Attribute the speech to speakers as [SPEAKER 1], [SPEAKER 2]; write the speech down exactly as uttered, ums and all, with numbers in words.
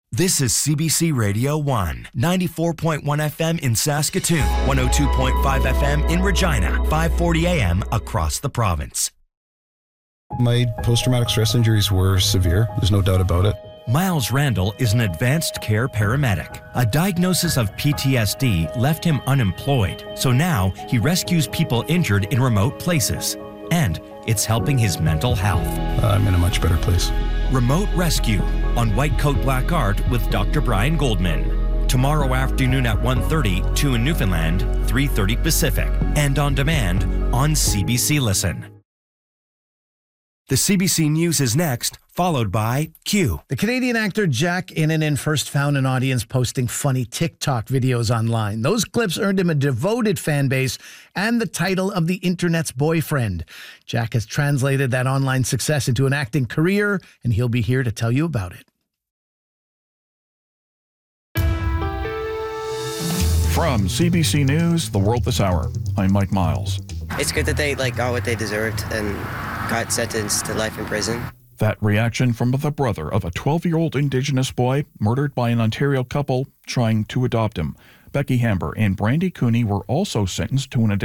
[SPEAKER 1] This is C B C Radio one, ninety-four point one F M in Saskatoon, one oh two point five F M in Regina, five forty A M across the province.
[SPEAKER 2] My post-traumatic stress injuries were severe. There's no doubt about it.
[SPEAKER 1] Miles Randall is an advanced care paramedic. A diagnosis of P T S D left him unemployed, so now he rescues people injured in remote places. And it's helping his mental health.
[SPEAKER 2] I'm in a much better place.
[SPEAKER 1] Remote Rescue on White Coat Black Art with Doctor Brian Goldman. Tomorrow afternoon at one thirty, two in Newfoundland, three thirty Pacific. And on demand on C B C Listen. The C B C News is next, followed by Q.
[SPEAKER 3] The Canadian actor Jack Innanen first found an audience posting funny TikTok videos online. Those clips earned him a devoted fan base and the title of the internet's boyfriend. Jack has translated that online success into an acting career, and he'll be here to tell you about it.
[SPEAKER 4] From C B C News, The World This Hour, I'm Mike Miles.
[SPEAKER 5] It's good that they like got what they deserved and got sentenced to life in prison.
[SPEAKER 4] That reaction from the brother of a twelve-year-old Indigenous boy murdered by an Ontario couple trying to adopt him. Becky Hamber and Brandy Cooney were also sentenced to an